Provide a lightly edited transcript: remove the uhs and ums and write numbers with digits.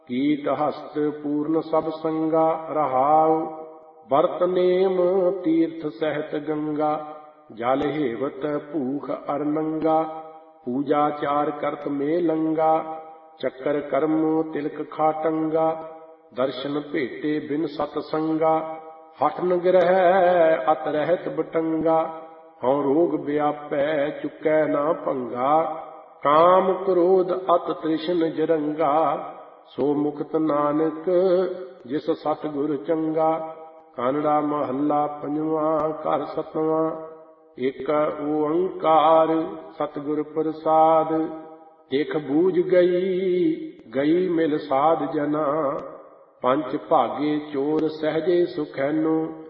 ਕੀਟ ਹਸਤ ਪੂਰਨ ਸਭ ਸੰਗਾ ਰਹਾਉ। ਵਰਤ ਨੇਮ ਤੀਰਥ ਸਹਿਤ ਗੰਗਾ, ਜਲ ਹੇਵਤ ਭੂਖ ਅਰ ਨੰਗਾ। ਪੂਜਾ ਚਾਰ ਕਰਤ ਮੇ ਲੰਗਾ, ਚੱਕਰ ਕਰਮ ਤਿਲਕ ਖਾਟੰਗਾ। ਦਰਸ਼ਨ ਭੇਟੇ ਬਿਨ ਸਤ ਸੰਗਾ, ਹਠ ਨ ਗ੍ਰਹਿ ਅਤ ਰਹਿਤ ਬਟੰਗਾ। ਹਉ ਰੋਗ ਵਿਆਪੈ ਚੁਕੈ ਨਾ ਭੰਗਾ, ਕਾਮ ਕ੍ਰੋਧ ਅਤ ਤ੍ਰਿਸ਼ਨ ਜਰੰਗਾ। ਸੋ ਮੁਕਤ ਨਾਨਕ ਜਿਸ ਸਤਿਗੁਰ ਚੰਗਾ। ਕਾਨੜਾ ਮਹੱਲਾ ਪੰਜਵਾਂ ਘਰ ਸਤਵਾਂ। ਏਕ ਓੰਕਾਰ ਸਤਿਗੁਰ ਪ੍ਰਸਾਦ, ਇਕ ਬੂਝ ਗਈ ਗਈ ਮਿਲ ਸਾਧ ਜਨਾ। ਪੰਜ ਭਾਗੇ ਚੋਰ ਸਹਿਜੇ ਸੁਖੈਨੋ,